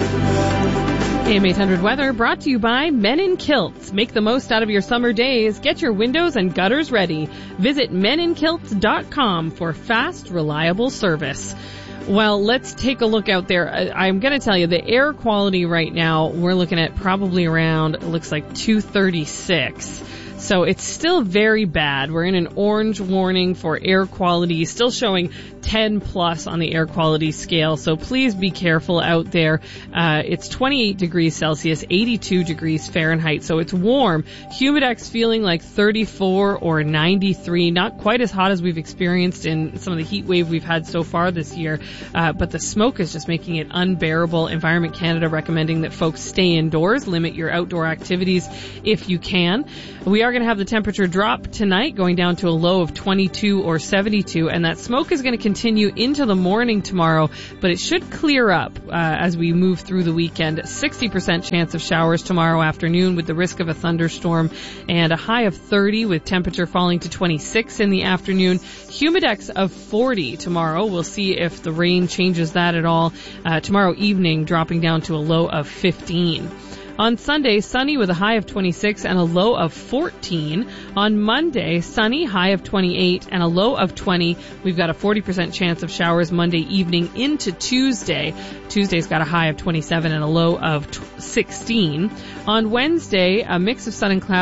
AM 800 weather brought to you by Men in Kilts. Make the most out of your summer days. Get your windows and gutters ready. Visit meninkilts.com for fast, reliable service. Well, let's take a look out there. I'm going to tell you the air quality right now, we're looking at probably around, it looks like 236. So it's still very bad. We're in an orange warning for air quality, still showing 10 plus on the air quality scale. So please be careful out there. It's 28 degrees Celsius, 82 degrees Fahrenheit. So it's warm. Humidex feeling like 34 or 93. Not quite as hot as we've experienced in some of the heat wave we've had so far this year. But the smoke is just making it unbearable. Environment Canada recommending that folks stay indoors, limit your outdoor activities if you can. We are going to have the temperature drop tonight, going down to a low of 22 or 72, and that smoke is going to continue into the morning tomorrow, but it should clear up as we move through the weekend. 60% chance of showers tomorrow afternoon with the risk of a thunderstorm, and a high of 30 with temperature falling to 26 in the afternoon. Humidex of 40 tomorrow. We'll see if the rain changes that at all. Tomorrow evening dropping down to a low of 15. On Sunday, sunny with a high of 26 and a low of 14. On Monday, sunny, high of 28 and a low of 20. We've got a 40% chance of showers Monday evening into Tuesday. Tuesday's got a high of 27 and a low of 16. On Wednesday, a mix of sun and clouds.